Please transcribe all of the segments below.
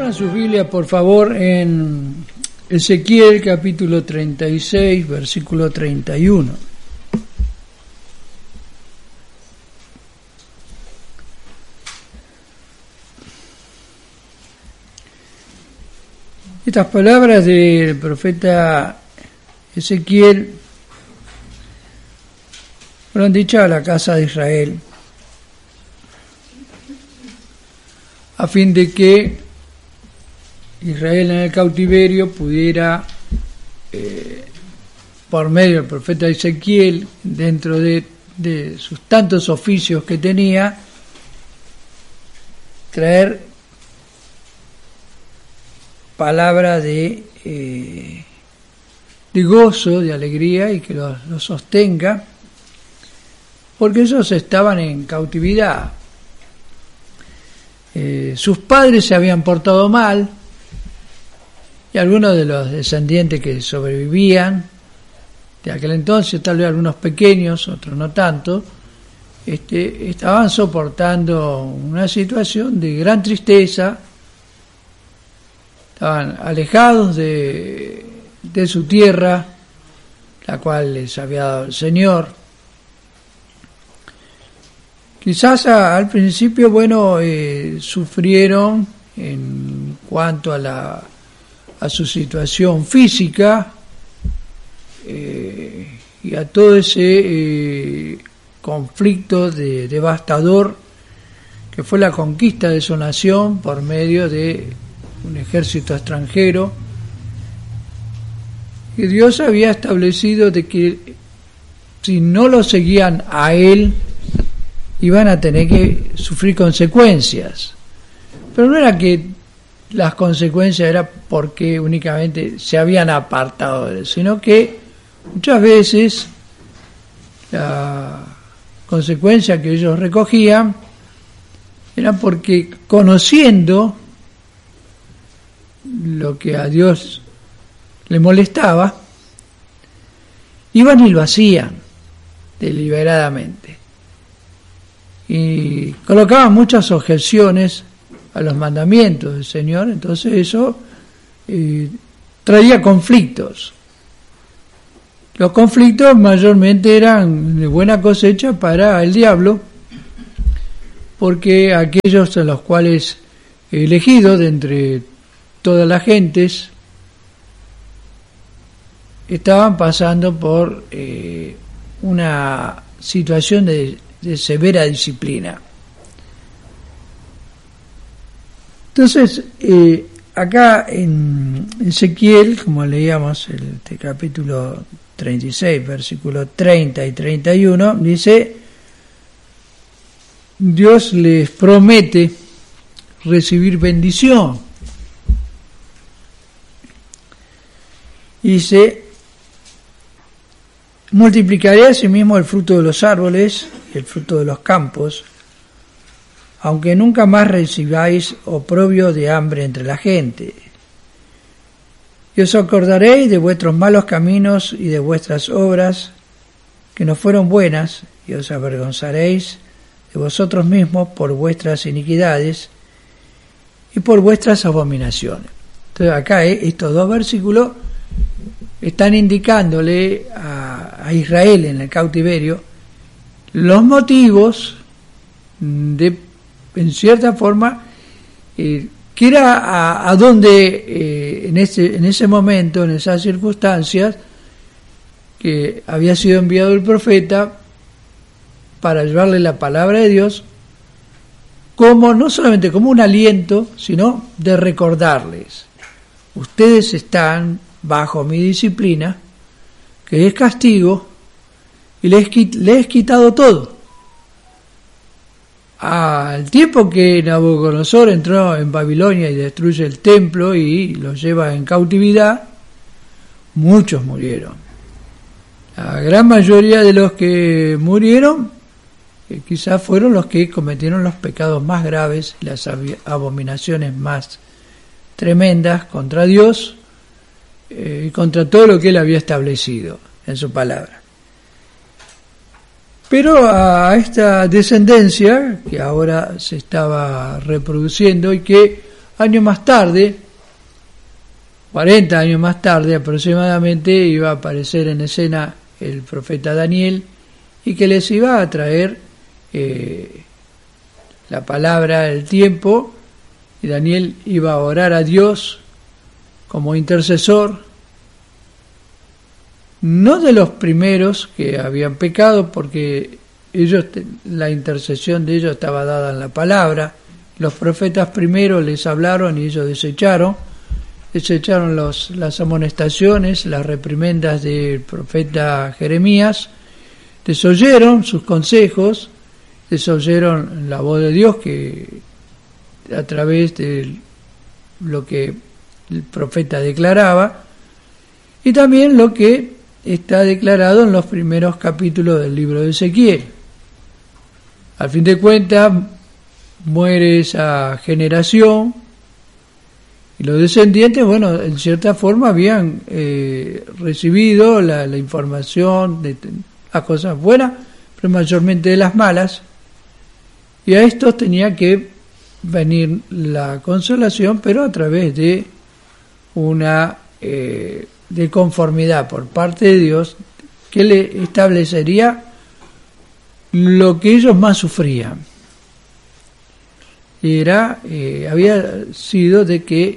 Abran sus Biblias, por favor, en Ezequiel capítulo 36, versículo 31. Estas palabras del profeta Ezequiel fueron dichas a la casa de Israel a fin de que Israel en el cautiverio pudiera, por medio del profeta Ezequiel, dentro de sus tantos oficios que tenía, traer palabra de gozo, de alegría, y que los sostenga, porque ellos estaban en cautividad. Sus padres se habían portado mal, y algunos de los descendientes que sobrevivían de aquel entonces, tal vez algunos pequeños, otros no tanto, estaban soportando una situación de gran tristeza, estaban alejados de su tierra, la cual les había dado el Señor. Quizás al principio, sufrieron en cuanto a su situación física y a todo ese conflicto devastador que fue la conquista de su nación por medio de un ejército extranjero, y Dios había establecido de que si no lo seguían a él iban a tener que sufrir consecuencias, pero no era que las consecuencias era porque únicamente se habían apartado de él, sino que muchas veces la consecuencia que ellos recogían era porque, conociendo lo que a Dios le molestaba, iban y lo hacían deliberadamente y colocaban muchas objeciones a los mandamientos del Señor. Entonces eso traía conflictos. Los conflictos mayormente eran de buena cosecha para el diablo, porque aquellos a los cuales elegidos de entre todas las gentes estaban pasando por una situación de severa disciplina. Entonces, acá en Ezequiel, como leíamos el capítulo 36, versículos 30 y 31, dice: Dios les promete recibir bendición. Dice: multiplicaré asimismo el fruto de los árboles y el fruto de los campos, aunque nunca más recibáis oprobio de hambre entre la gente. Y os acordaréis de vuestros malos caminos y de vuestras obras que no fueron buenas, y os avergonzaréis de vosotros mismos por vuestras iniquidades y por vuestras abominaciones. Entonces acá estos dos versículos están indicándole a Israel en el cautiverio los motivos de, en cierta forma, que era a donde en ese momento, en esas circunstancias, que había sido enviado el profeta para llevarle la palabra de Dios, como no solamente como un aliento, sino de recordarles: ustedes están bajo mi disciplina, que es castigo, y les he quitado todo. Al tiempo que Nabucodonosor entró en Babilonia y destruye el templo y los lleva en cautividad, muchos murieron. La gran mayoría de los que murieron quizás fueron los que cometieron los pecados más graves, las abominaciones más tremendas contra Dios y contra todo lo que Él había establecido en su palabra. Pero a esta descendencia que ahora se estaba reproduciendo y que años más tarde, 40 años más tarde aproximadamente, iba a aparecer en escena el profeta Daniel y que les iba a traer la palabra del tiempo, y Daniel iba a orar a Dios como intercesor, no de los primeros que habían pecado, porque ellos, la intercesión de ellos estaba dada en la palabra. Los profetas primero les hablaron y ellos desecharon las amonestaciones, las reprimendas del profeta Jeremías, desoyeron sus consejos, desoyeron la voz de Dios que a través de lo que el profeta declaraba, y también lo que está declarado en los primeros capítulos del libro de Ezequiel. Al fin de cuentas, muere esa generación, y los descendientes, bueno, en cierta forma habían recibido la información de las cosas buenas, pero mayormente de las malas, y a estos tenía que venir la consolación, pero a través de una de conformidad por parte de Dios, que le establecería lo que ellos más sufrían. Había sido de que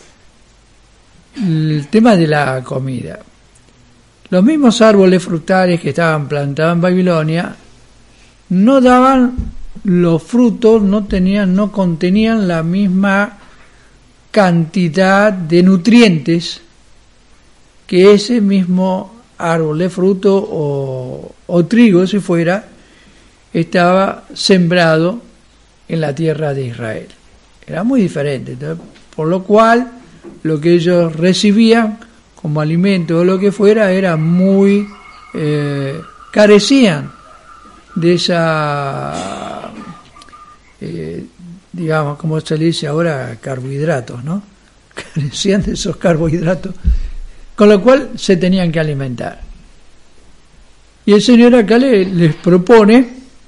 el tema de la comida, los mismos árboles frutales que estaban plantados en Babilonia no daban los frutos, no contenían la misma cantidad de nutrientes que ese mismo árbol de fruto o trigo, si fuera, estaba sembrado en la tierra de Israel. Era muy diferente. Entonces, por lo cual, lo que ellos recibían como alimento o lo que fuera, era muy carecían de esa, digamos, como se le dice ahora, carbohidratos, ¿no? Carecían de esos carbohidratos, con lo cual se tenían que alimentar. Y el Señor acá les propone,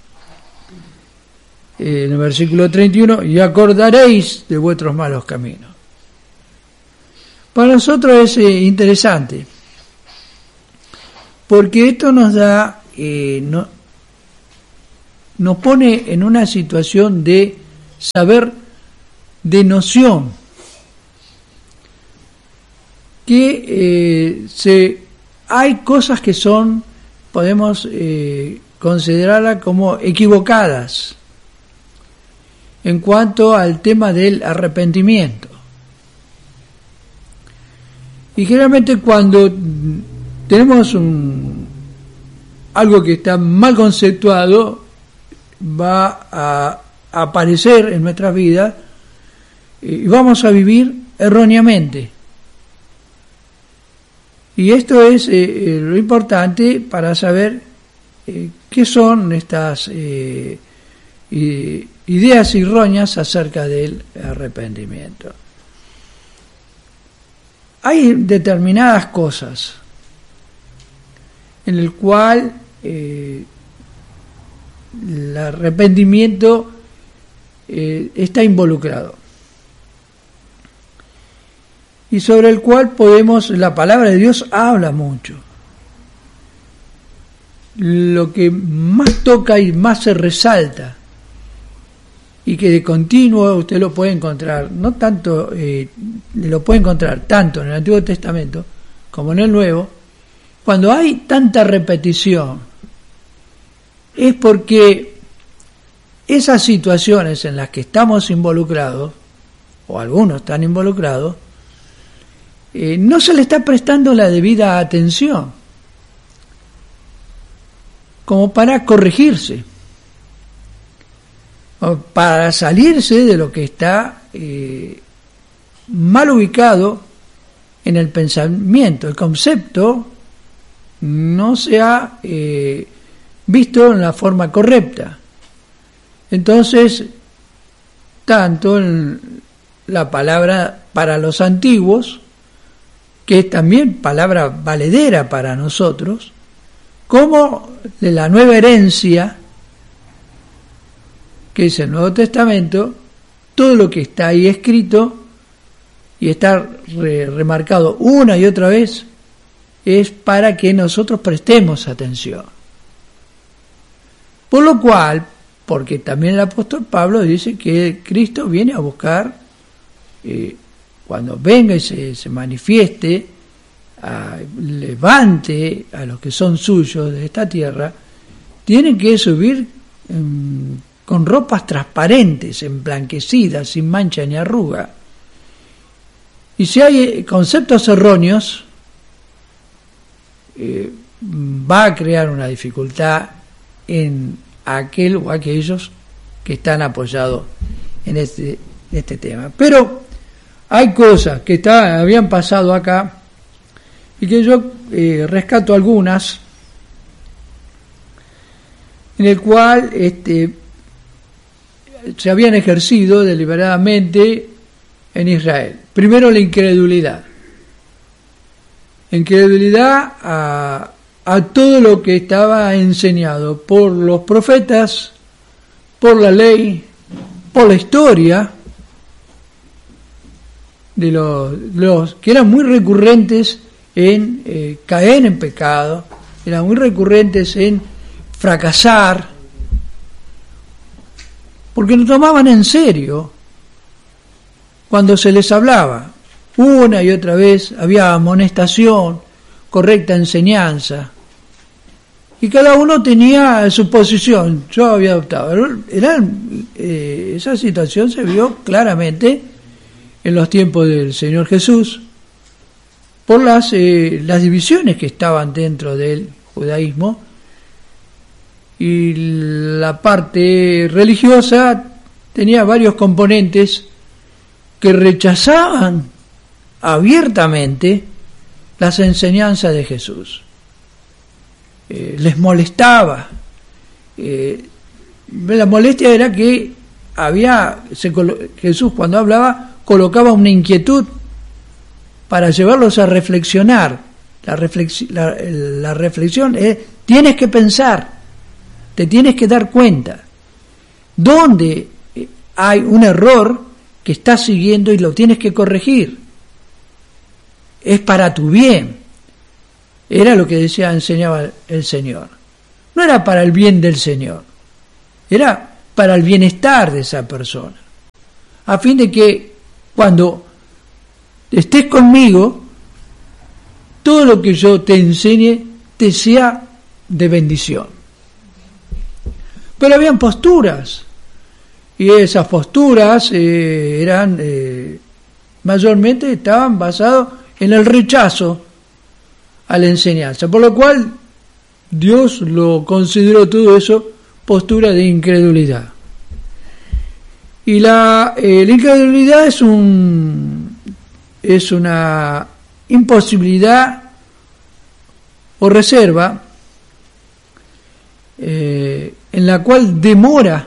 en el versículo 31, y acordaréis de vuestros malos caminos. Para nosotros es interesante, porque esto nos da, nos pone en una situación de saber, de noción, que hay cosas que son, podemos considerarlas como equivocadas en cuanto al tema del arrepentimiento. Y generalmente cuando tenemos algo que está mal conceptuado, va a aparecer en nuestras vidas y vamos a vivir erróneamente. Y esto es lo importante para saber qué son estas ideas erróneas acerca del arrepentimiento. Hay determinadas cosas en el cual el arrepentimiento está involucrado y sobre el cual la palabra de Dios habla mucho. Lo que más toca y más se resalta, y que de continuo usted lo puede encontrar, lo puede encontrar tanto en el Antiguo Testamento como en el Nuevo. Cuando hay tanta repetición, es porque esas situaciones en las que estamos involucrados, o algunos están involucrados, no se le está prestando la debida atención, como para corregirse, o para salirse de lo que está mal ubicado en el pensamiento. El concepto no se ha visto en la forma correcta. Entonces, tanto en la palabra para los antiguos, que es también palabra valedera para nosotros, como de la nueva herencia, que es el Nuevo Testamento, todo lo que está ahí escrito y está remarcado una y otra vez, es para que nosotros prestemos atención. Por lo cual, porque también el apóstol Pablo dice que Cristo viene a buscar, cuando venga y se manifieste, levante a los que son suyos de esta tierra, tienen que subir con ropas transparentes, emblanquecidas, sin mancha ni arruga. Y si hay conceptos erróneos, va a crear una dificultad en aquel o aquellos que están apoyados en este tema. Pero hay cosas que habían pasado acá y que yo rescato algunas, en el cual se habían ejercido deliberadamente en Israel. Primero, la incredulidad. Incredulidad a todo lo que estaba enseñado por los profetas, por la ley, por la historia, de los que eran muy recurrentes en caer en pecado, eran muy recurrentes en fracasar, porque lo tomaban en serio cuando se les hablaba. Una y otra vez había amonestación, correcta enseñanza, y cada uno tenía su posición. Yo había adoptado. Esa situación se vio claramente en los tiempos del Señor Jesús, por las divisiones que estaban dentro del judaísmo, y la parte religiosa tenía varios componentes que rechazaban abiertamente las enseñanzas de Jesús. Les molestaba. La molestia era que Jesús, cuando hablaba, colocaba una inquietud para llevarlos a reflexionar. La reflexión es: tienes que pensar, te tienes que dar cuenta dónde hay un error que estás siguiendo y lo tienes que corregir. Es para tu bien. Era lo que enseñaba el Señor. No era para el bien del Señor, era para el bienestar de esa persona, a fin de que cuando estés conmigo, todo lo que yo te enseñe te sea de bendición. Pero habían posturas, y esas posturas mayormente estaban basadas en el rechazo a la enseñanza, por lo cual Dios lo consideró todo eso postura de incredulidad. Y la incredulidad es una imposibilidad o reserva en la cual demora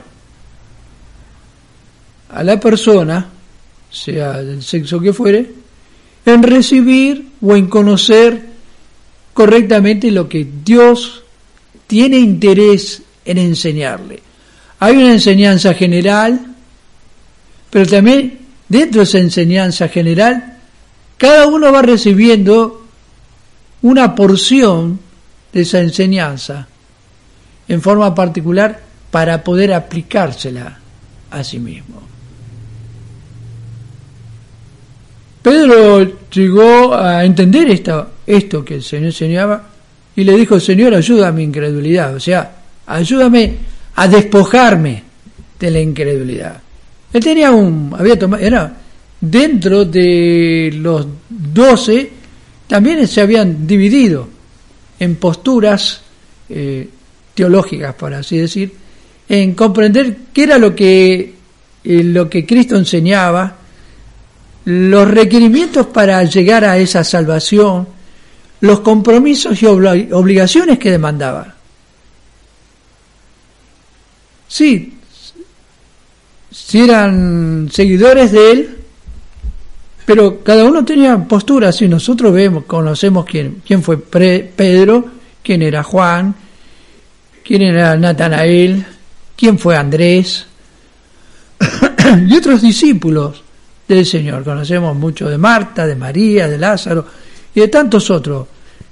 a la persona, sea del sexo que fuere, en recibir o en conocer correctamente lo que Dios tiene interés en enseñarle. Hay una enseñanza general, pero también dentro de esa enseñanza general, cada uno va recibiendo una porción de esa enseñanza en forma particular para poder aplicársela a sí mismo. Pedro llegó a entender esto que el Señor enseñaba y le dijo: Señor, ayuda a mi incredulidad, o sea, ayúdame a despojarme de la incredulidad. Él tenía era dentro de los 12, también se habían dividido en posturas teológicas, por así decir, en comprender qué era lo que Cristo enseñaba, los requerimientos para llegar a esa salvación, los compromisos y obligaciones que demandaba. Sí, si eran seguidores de él, pero cada uno tenía posturas, y nosotros conocemos quién fue Pedro, quién era Juan, quién era Natanael, quién fue Andrés y otros discípulos del Señor. Conocemos mucho de Marta, de María, de Lázaro y de tantos otros.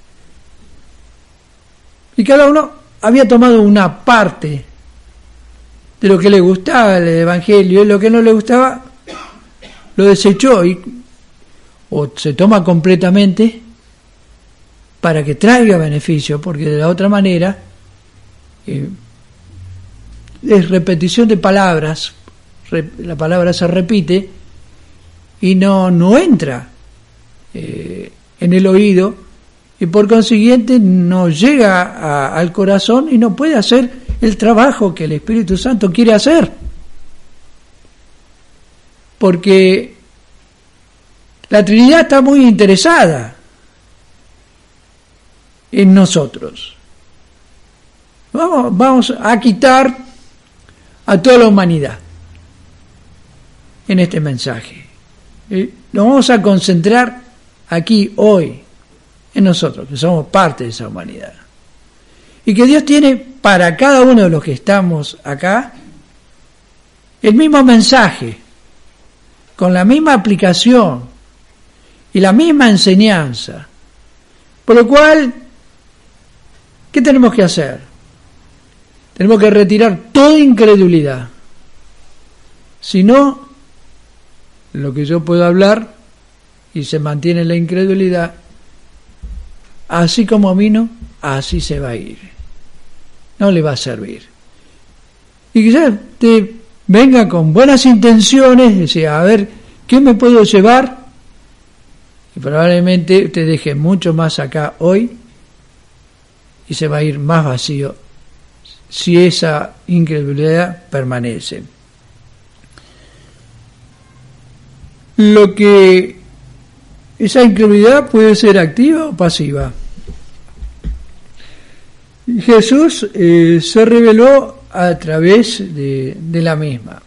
Y cada uno había tomado una parte de lo que le gustaba el Evangelio, y lo que no le gustaba lo desechó o se toma completamente para que traiga beneficio, porque de la otra manera es repetición de palabras, la palabra se repite y no entra en el oído, y por consiguiente no llega al corazón y no puede hacer el trabajo que el Espíritu Santo quiere hacer, porque la Trinidad está muy interesada en nosotros. Vamos a quitar a toda la humanidad en este mensaje. Nos vamos a concentrar aquí, hoy, en nosotros, que somos parte de esa humanidad. Y que Dios tiene para cada uno de los que estamos acá el mismo mensaje, con la misma aplicación y la misma enseñanza. Por lo cual, ¿qué tenemos que hacer? Tenemos que retirar toda incredulidad. Si no, lo que yo puedo hablar y se mantiene la incredulidad, así como vino, así se va a ir. No le va a servir. Y quizás te venga con buenas intenciones, decía, a ver, ¿qué me puedo llevar? Y probablemente te deje mucho más acá hoy y se va a ir más vacío si esa incredulidad permanece. Esa incredulidad puede ser activa o pasiva. Jesús se reveló a través de la misma.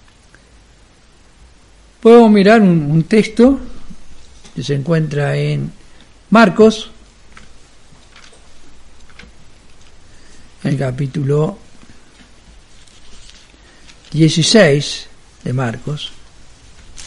Podemos mirar un texto que se encuentra en Marcos, el capítulo 16 de Marcos.